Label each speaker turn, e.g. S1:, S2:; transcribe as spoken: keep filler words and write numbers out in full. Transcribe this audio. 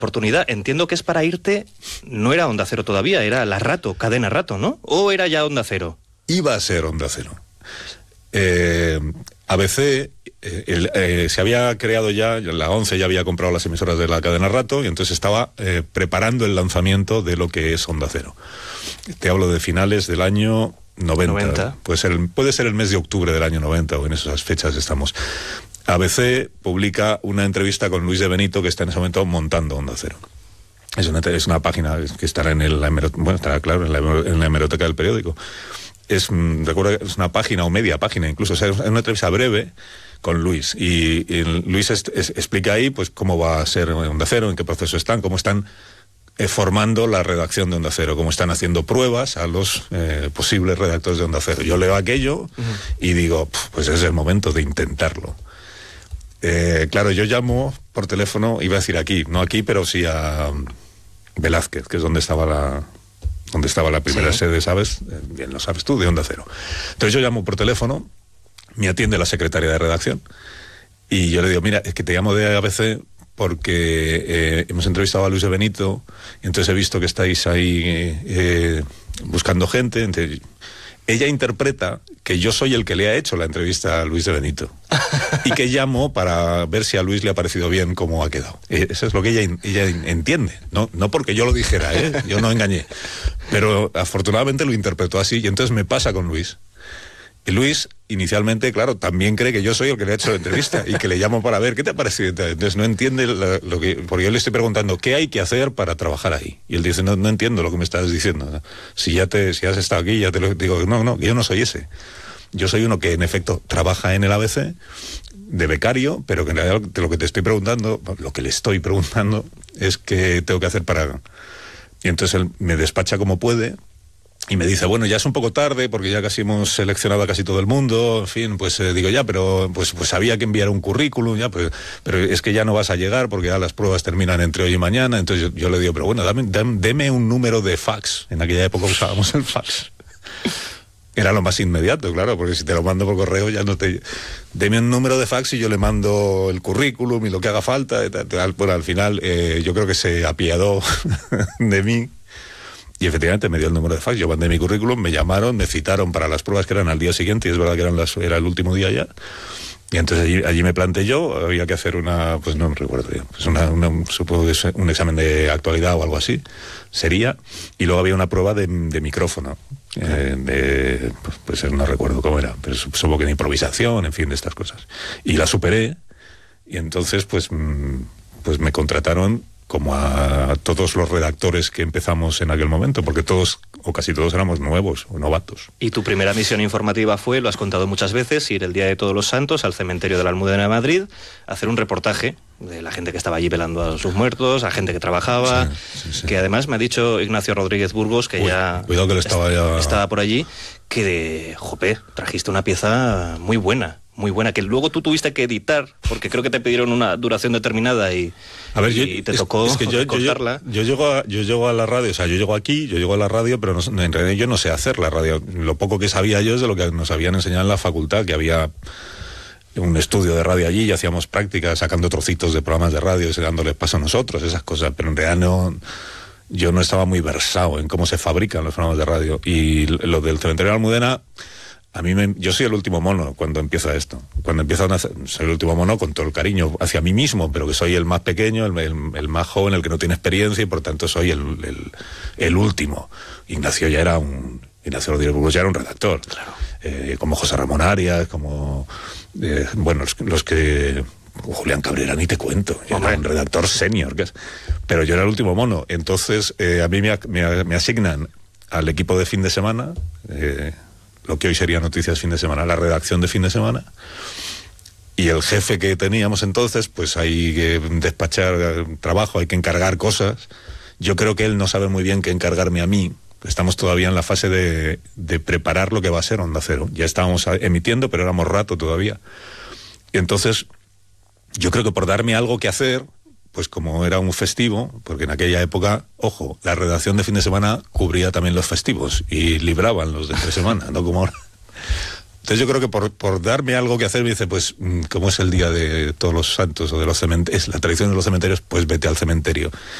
S1: oportunidad, entiendo que es para irte, no era Onda Cero todavía, era la Rato, Cadena Rato, ¿no? ¿O era ya Onda Cero?
S2: Iba a ser Onda Cero. Eh, A B C eh, el, eh, se había creado ya, la ONCE ya había comprado las emisoras de la cadena Rato y entonces estaba eh, preparando el lanzamiento de lo que es Onda Cero. Te hablo de finales del año noventa. noventa. Puede ser, el, puede ser el mes de octubre del año noventa o en esas fechas estamos. A B C publica una entrevista con Luis de Benito que está en ese momento montando Onda Cero. Es una, es una página que estará en el, bueno, estará claro en la, en la hemeroteca del periódico. Es, recuerdo, es una página o media página incluso, o sea, es una entrevista breve con Luis y, y Luis es, es, explica ahí pues cómo va a ser Onda Cero, en qué proceso están, cómo están eh, formando la redacción de Onda Cero, cómo están haciendo pruebas a los eh, posibles redactores de Onda Cero. Yo leo aquello uh-huh. y digo, pues es el momento de intentarlo. Eh, claro, yo llamo por teléfono, iba a decir aquí, no aquí, pero sí a um, Velázquez, que es donde estaba la... donde estaba la primera sí. sede, ¿sabes? Bien lo sabes tú, de Onda Cero. Entonces yo llamo por teléfono, me atiende la secretaria de redacción, y yo le digo, mira, es que te llamo de A B C porque eh, hemos entrevistado a Luis de Benito, y entonces he visto que estáis ahí eh, eh, buscando gente. Entonces, ella interpreta que yo soy el que le ha hecho la entrevista a Luis de Benito y que llamo para ver si a Luis le ha parecido bien cómo ha quedado. Eso es lo que ella, ella entiende, no, no porque yo lo dijera, ¿eh? Yo no engañé, pero afortunadamente lo interpretó así y entonces me pasa con Luis. Y Luis, inicialmente, claro, también cree que yo soy el que le ha hecho la entrevista y que le llamo para ver qué te ha parecido. Entonces no entiende lo, lo que... Porque yo le estoy preguntando, ¿qué hay que hacer para trabajar ahí? Y él dice, no, no entiendo lo que me estás diciendo. Si ya te, si has estado aquí, ya te lo digo. No, no, yo no soy ese. Yo soy uno que, en efecto, trabaja en el A B C de becario, pero que en realidad lo que te estoy preguntando, lo que le estoy preguntando, es qué tengo que hacer para... Y entonces él me despacha como puede... Y me dice, bueno, ya es un poco tarde porque ya casi hemos seleccionado a casi todo el mundo, en fin, pues eh, digo, ya, pero pues pues había que enviar un currículum, ya, pues, pero es que ya no vas a llegar porque ya las pruebas terminan entre hoy y mañana. Entonces yo, yo le digo, pero bueno, dame, dame, deme un número de fax. En aquella época usábamos el fax. Era lo más inmediato, claro, porque si te lo mando por correo ya no te... Deme un número de fax y yo le mando el currículum y lo que haga falta. Y tal. Bueno, al final eh, yo creo que se apiadó de mí. Y efectivamente me dio el número de fax, yo mandé mi currículum, me llamaron, me citaron para las pruebas que eran al día siguiente, y es verdad que eran las, era el último día ya. Y entonces allí, allí me planté yo, había que hacer una, pues no me recuerdo bien, pues una, una, supongo que es un examen de actualidad o algo así, sería, y luego había una prueba de, de micrófono, eh, de, pues, pues no recuerdo cómo era, pero supongo que de improvisación, en fin, de estas cosas. Y la superé, y entonces pues, pues me contrataron como a todos los redactores que empezamos en aquel momento, porque todos, o casi todos, éramos nuevos o novatos.
S1: Y tu primera misión informativa fue, lo has contado muchas veces, ir el día de Todos los Santos al cementerio de la Almudena de Madrid, hacer un reportaje de la gente que estaba allí velando a sus muertos, a gente que trabajaba, sí, sí, sí. Que además me ha dicho Ignacio Rodríguez Burgos, que Uy, ya,
S2: cuidado que le estaba, ya...
S1: estaba por allí, que de, jope, trajiste una pieza muy buena. Muy buena, que luego tú tuviste que editar, porque creo que te pidieron una duración determinada y,
S2: a ver, yo,
S1: y te
S2: es,
S1: tocó
S2: es que yo,
S1: cortarla.
S2: Yo, yo, yo, llego a, yo llego a la radio, o sea, yo llego aquí, yo llego a la radio, pero no, en realidad yo no sé hacer la radio. Lo poco que sabía yo es de lo que nos habían enseñado en la facultad, que había un estudio de radio allí y hacíamos prácticas sacando trocitos de programas de radio y dándoles paso a nosotros, esas cosas, pero en realidad no... Yo no estaba muy versado en cómo se fabrican los programas de radio. Y lo del cementerio de Almudena... A mí me, yo soy el último mono cuando empieza esto. Cuando empieza a hacer, soy el último mono con todo el cariño hacia mí mismo, pero que soy el más pequeño, el, el, el más joven, el que no tiene experiencia y por tanto soy el, el, el último. Ignacio ya era un... Ignacio Rodríguez Burgos ya era un redactor.
S1: Claro.
S2: Eh, como José Ramón Arias, como... Eh, bueno, los, los que... Julián Cabrera, ni te cuento. Yo era un redactor senior. Que es, pero yo era el último mono. Entonces, eh, a mí me, me, me asignan al equipo de fin de semana... Eh, lo que hoy sería Noticias Fin de Semana, la redacción de fin de semana, y el jefe que teníamos entonces, pues hay que despachar trabajo, hay que encargar cosas. Yo creo que él no sabe muy bien qué encargarme a mí. Estamos todavía en la fase de, de preparar lo que va a ser Onda Cero. Ya estábamos emitiendo, pero éramos rato todavía. Y entonces, yo creo que por darme algo que hacer, pues como era un festivo, porque en aquella época, ojo, la redacción de fin de semana cubría también los festivos y libraban los de entre semana, no como ahora. Entonces yo creo que por, por darme algo que hacer, me dice, pues, como es el día de todos los santos o de los cementerios, es la tradición de los cementerios, pues vete al cementerio.